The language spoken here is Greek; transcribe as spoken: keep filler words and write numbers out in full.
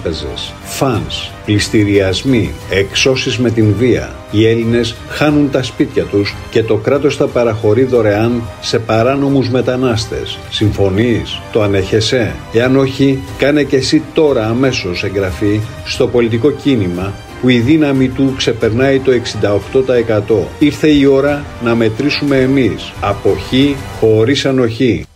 τράπεζες, φανς, πληστηριασμοί, εξώσεις με την βία. Οι Έλληνες χάνουν τα σπίτια τους και το κράτος τα παραχωρεί δωρεάν σε παράνομους μετανάστες. Συμφωνείς? Το ανέχεσαι? Εάν όχι, κάνε και εσύ τώρα αμέσως εγγραφή στο πολιτικό κίνημα που η δύναμη του ξεπερνάει το εξήντα οκτώ τοις εκατό. Ήρθε η ώρα να μετρήσουμε εμείς. Αποχή χωρίς ανοχή.